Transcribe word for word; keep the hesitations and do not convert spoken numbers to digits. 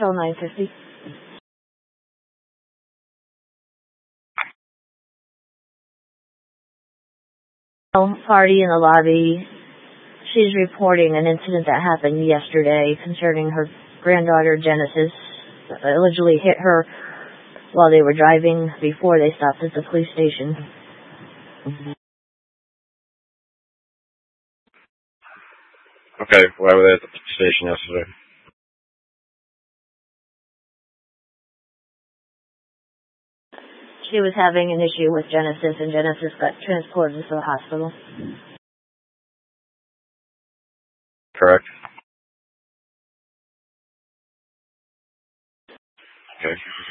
Control nine fifty. Home party in the lobby. She's reporting an incident that happened yesterday concerning her granddaughter Genesis. Allegedly hit her while they were driving before they stopped at the police station. Okay, why were they at the station yesterday? She was having an issue with Genesis, and Genesis got transported to the hospital. Correct. Okay.